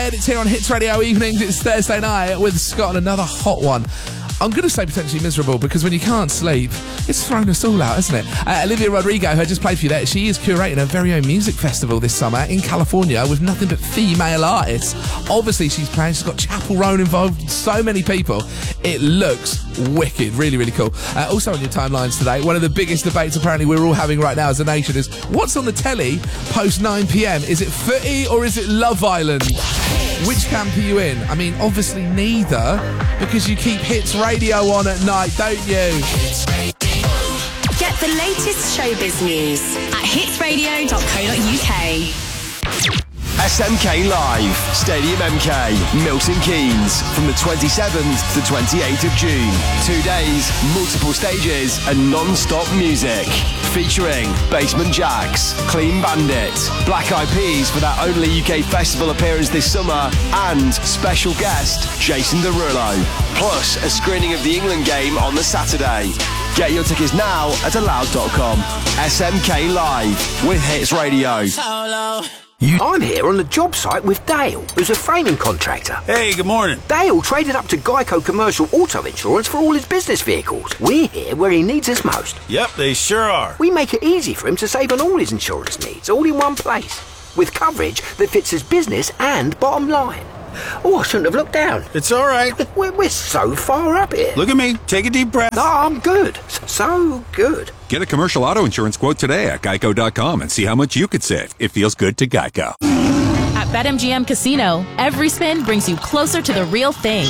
It's here on Hits Radio Evenings. It's Thursday night with Scott and another hot one. I'm going to say potentially miserable because when you can't sleep, it's thrown us all out, isn't it? Olivia Rodrigo, who I just played for you there, she is curating her very own music festival this summer in California with nothing but female artists. Obviously, she's got Chapel Roan involved, so many people. It looks wicked, really, really cool. Also on your timelines today, one of the biggest debates apparently we're all having right now as a nation is what's on the telly post 9 p.m? Is it footy or is it Love Island? Which camp are you in? I mean, obviously neither, because you keep Hits Radio on at night, don't you? Get the latest showbiz news at hitsradio.co.uk. SMK Live, Stadium MK, Milton Keynes, from the 27th to 28th of June. 2 days, multiple stages and non-stop music. Featuring Basement Jaxx, Clean Bandit, Black Eyed Peas for their only UK festival appearance this summer, and special guest Jason Derulo. Plus, a screening of the England game on the Saturday. Get your tickets now at aloud.com. SMK Live with Hits Radio. I'm here on the job site with Dale, who's a framing contractor. Hey, good morning. Dale traded up to Geico Commercial Auto Insurance for all his business vehicles. We're here where he needs us most. Yep, they sure are. We make it easy for him to save on all his insurance needs, all in one place, with coverage that fits his business and bottom line. Oh, I shouldn't have looked down. It's all right. We're so far up here. Look at me. Take a deep breath. No, I'm good. So good. Get a commercial auto insurance quote today at geico.com and see how much you could save. It feels good to Geico. At BetMGM Casino, every spin brings you closer to the real thing.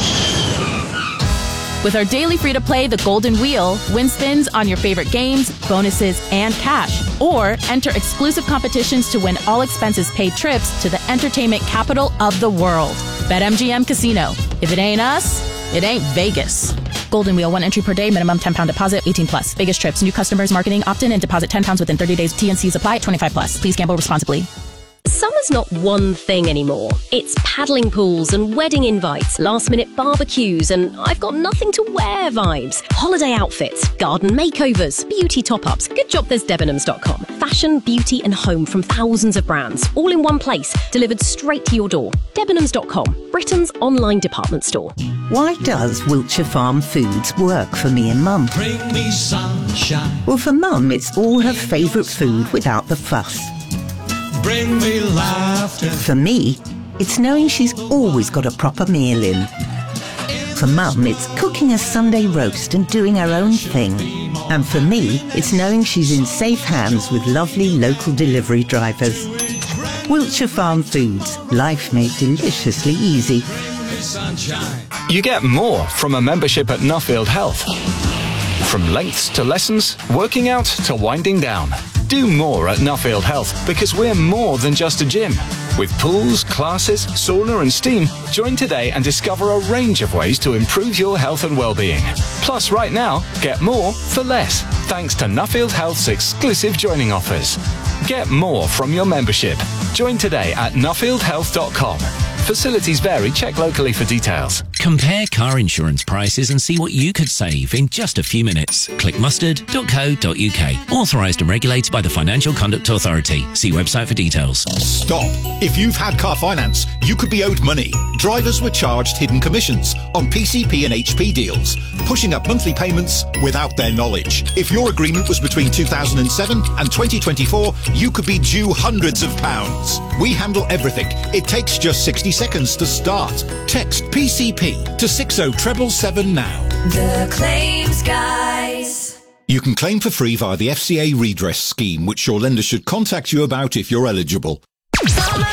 With our daily free-to-play The Golden Wheel, win spins on your favorite games, bonuses, and cash. Or enter exclusive competitions to win all-expenses-paid trips to the entertainment capital of the world. BetMGM Casino. If it ain't us, it ain't Vegas. Golden Wheel, 1 entry per day, minimum £10 deposit, 18 plus. Vegas trips, new customers, marketing, opt-in and deposit £10 within 30 days. T&Cs apply, 25 plus. Please gamble responsibly. Summer's not one thing anymore. It's paddling pools and wedding invites, last-minute barbecues, and I've got nothing to wear vibes. Holiday outfits, garden makeovers, beauty top-ups. Good job there's Debenhams.com. Fashion, beauty, and home from thousands of brands, all in one place, delivered straight to your door. Debenhams.com, Britain's online department store. Why does Wiltshire Farm Foods work for me and Mum? Bring me sunshine. Well, for Mum, it's all her favourite food without the fuss. Bring me laughter. For me, it's knowing she's always got a proper meal in. For Mum, it's cooking a Sunday roast and doing her own thing. And for me, it's knowing she's in safe hands with lovely local delivery drivers. Wiltshire Farm Foods, life made deliciously easy. You get more from a membership at Nuffield Health. From lengths to lessons, working out to winding down. Do more at Nuffield Health because we're more than just a gym. With pools, classes, sauna and steam, join today and discover a range of ways to improve your health and well-being. Plus, right now, get more for less, thanks to Nuffield Health's exclusive joining offers. Get more from your membership. Join today at nuffieldhealth.com. Facilities vary. Check locally for details. Compare car insurance prices and see what you could save in just a few minutes. Click mustard.co.uk. Authorised and regulated by the Financial Conduct Authority. See website for details. Stop. If you've had car finance, you could be owed money. Drivers were charged hidden commissions on PCP and HP deals, pushing up monthly payments without their knowledge. If your agreement was between 2007 and 2024, you could be due hundreds of pounds. We handle everything. It takes just 60 seconds to start. Text PCP to 60777 now. The Claims Guys. You can claim for free via the FCA redress scheme, which your lender should contact you about if you're eligible.